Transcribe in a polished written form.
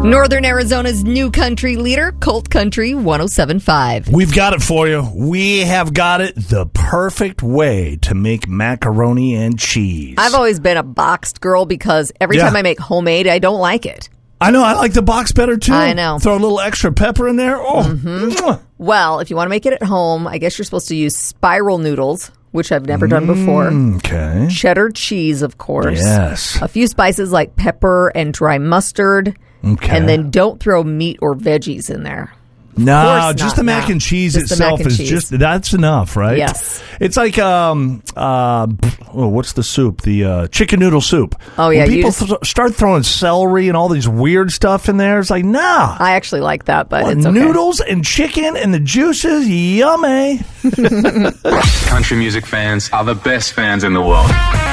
Northern Arizona's new country leader, Colt Country 107.5. We've got it for you. We have got it the perfect way to make macaroni and cheese. I've always been a boxed girl because every time I make homemade, I don't like it. I know. I like the box better, too. I know. Throw a little extra pepper in there. Oh. Well, if you want to make it at home, I guess you're supposed to use spiral noodles, which I've never done before. Okay. Cheddar cheese, of course. Yes. A few spices like pepper and dry mustard. Okay. And then don't throw meat or veggies in there. No, just the mac and cheese itself is just, that's enough, right? Yes. It's like, what's the soup? The chicken noodle soup. Oh, yeah. When people start throwing celery and all these weird stuff in there, it's like, nah. I actually like that, but it's okay. Noodles and chicken and the juices, yummy. Country music fans are the best fans in the world.